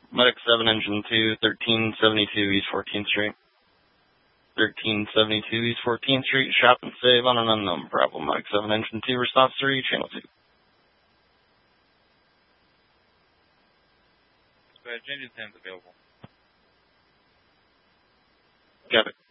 Medic 7, Engine 2, 1372 East 14th Street. 1372 East 14th Street, shop and save on an unknown problem. Medic 7, Engine 2, response 3, channel 2. Dispatch, engine 10's available. Got it.